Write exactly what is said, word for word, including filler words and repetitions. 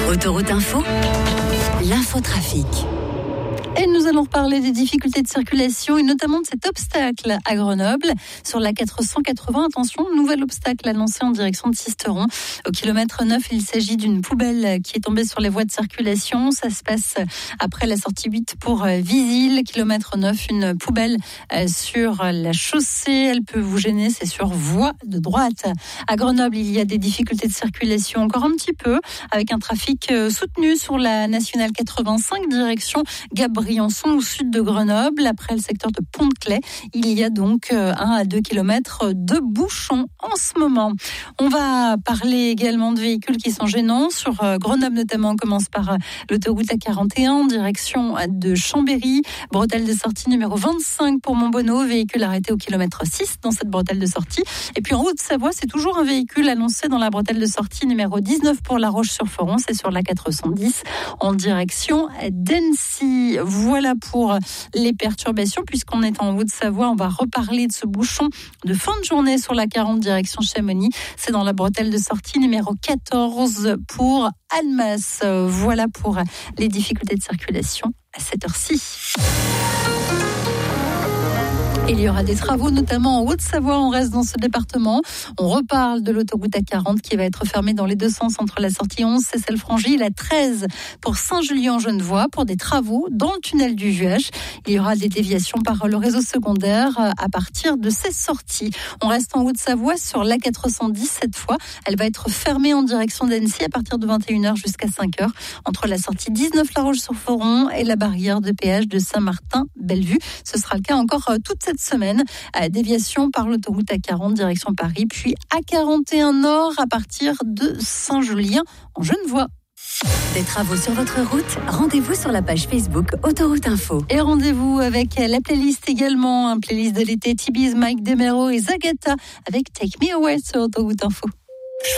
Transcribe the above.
Autoroute Info, l'infotrafic. Et nous allons reparler des difficultés de circulation et notamment de cet obstacle à Grenoble. Sur la quatre cent quatre-vingts, attention, nouvel obstacle annoncé en direction de Sisteron. Au kilomètre neuf, il s'agit d'une poubelle qui est tombée sur les voies de circulation. Ça se passe après la sortie huit pour Visil. Kilomètre neuf, une poubelle sur la chaussée. Elle peut vous gêner, c'est sur voie de droite. À Grenoble, il y a des difficultés de circulation encore un petit peu, avec un trafic soutenu sur la nationale quatre-vingt-cinq, direction Gabriel. Briançon au sud de Grenoble, après le secteur de Pont-de-Claix. Il y a donc un à deux kilomètres de bouchons en ce moment. On va parler également de véhicules qui sont gênants. Sur Grenoble notamment, on commence par l'autoroute A quarante et un en direction de Chambéry. Bretelle de sortie numéro vingt-cinq pour Montbonneau, véhicule arrêté au kilomètre six dans cette bretelle de sortie. Et puis en Haute-Savoie, c'est toujours un véhicule annoncé dans la bretelle de sortie numéro dix-neuf pour La Roche-sur-Foron. C'est sur la quatre cent dix en direction d'Annecy. Voilà pour les perturbations. Puisqu'on est en Haute-Savoie, on va reparler de ce bouchon de fin de journée sur la quarante direction Chamonix. C'est dans la bretelle de sortie numéro quatorze pour Annemasse. Voilà pour les difficultés de circulation à cette heure-ci. Il y aura des travaux, notamment en Haute-Savoie. On reste dans ce département. On reparle de l'autoroute A quarante qui va être fermée dans les deux sens entre la sortie onze, Cessel-Frangy, et la treize pour Saint-Julien-en-Genevois pour des travaux dans le tunnel du Vuèche. Il y aura des déviations par le réseau secondaire à partir de ces sorties. On reste en Haute-Savoie sur l'A quatre cent dix cette fois. Elle va être fermée en direction d'Annecy à partir de vingt et une heures jusqu'à cinq heures entre la sortie dix-neuf La Roche-sur-Foron et la barrière de péage de Saint-Martin-Bellevue. Ce sera le cas encore toute cette semaine. À déviation par l'autoroute A quarante direction Paris, puis A quarante et un Nord à partir de Saint-Julien-en-Genevois. Des travaux sur votre route, rendez-vous sur la page Facebook Autoroute Info. Et rendez-vous avec la playlist également, un playlist de l'été, Tibiz, Mike Demero et Zagata avec Take Me Away sur Autoroute Info.